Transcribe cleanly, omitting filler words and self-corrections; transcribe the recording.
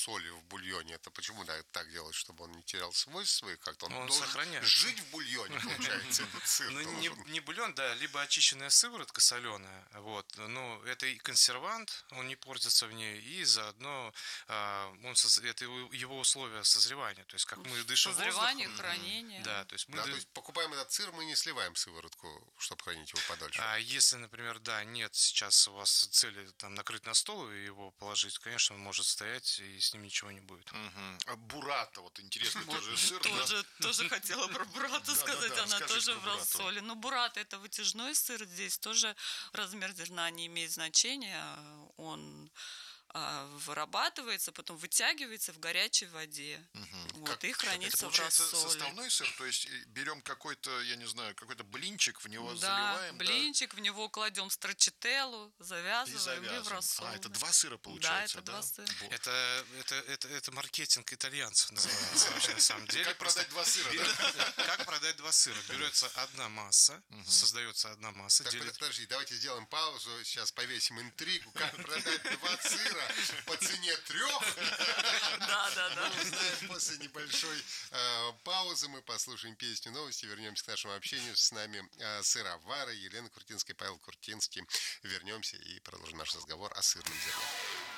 соли в бульоне. Это почему так делать, чтобы он не терял свойств своих? Как-то он должен сохраняется. жить в бульоне, получается, этот сыр. Ну, не бульон, да, либо очищенная сыворотка соленая, вот, но это и консервант, он не портится в ней, и заодно это его условия созревания, то есть как мы дышим Созревание, воздухом. хранение. Да, то есть то есть покупаем этот сыр, мы не сливаем сыворотку, чтобы хранить его подольше. А если, например, нет сейчас у вас цели там накрыть на стол и его положить, конечно, он может стоять, и с ним ничего не будет. А бурата, вот интересный тоже сыр. Тоже хотела про буррату сказать, она тоже в рассоле. Но бурата — это вытяжной сыр, здесь тоже размер зерна не имеет значения, он вырабатывается, потом вытягивается в горячей воде. И хранится это в рассоле. составной сыр, то есть берем какой-то, я не знаю, какой-то блинчик, в него да, заливаем. Блинчик, в него кладем строчителлу, завязываем и в рассол. Это два сыра получается, да? Да, это 2 сыра. Это маркетинг итальянцев называется вообще на самом деле. Как продать 2 сыра, да? Как продать 2 сыра? Берется одна масса, создается одна масса. Подожди, давайте сделаем паузу, сейчас повесим интригу. Как продать 2 сыра по цене 3? Да. Мы узнаем после небольшой паузы. Мы послушаем песню, новости, вернемся к нашему общению. С нами сыровары Елена Куртинская, Павел Куртинский. Вернемся и продолжим наш разговор о сырном зерне.